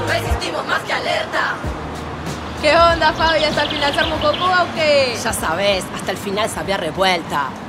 Resistimos más que alerta. ¿Qué onda, Fabi? ¿Hasta el final se armó Cocoa o qué? Ya sabes, hasta el final sabía revuelta.